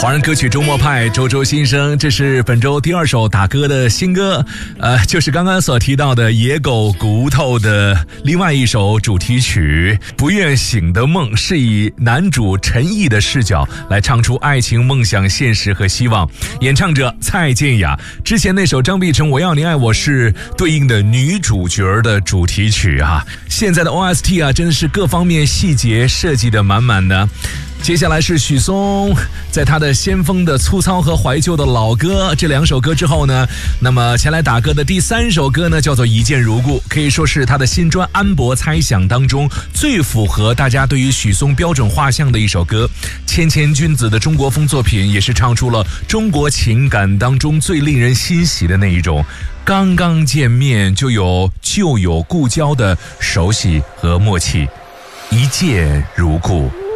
华人歌曲周末派，周周新生，这是本周第2首打歌的新歌，就是刚刚所提到的野狗骨头的另外一首主题曲《不愿醒的梦》，是以男主陈毅的视角来唱出爱情、梦想、现实和希望。演唱者蔡健雅，之前那首张碧晨《我要你爱我》是对应的女主角的主题曲啊。现在的 OST 啊，真的是各方面细节设计的满满的。接下来是许嵩在他的先锋的粗糙和怀旧的老歌这2首歌之后呢，那么前来打歌的第3首歌呢，叫做一见如故，可以说是他的新专安博猜想当中最符合大家对于许嵩标准画像的一首歌。谦谦君子的中国风作品，也是唱出了中国情感当中最令人欣喜的那一种刚刚见面就有旧友故交的熟悉和默契，一见如故。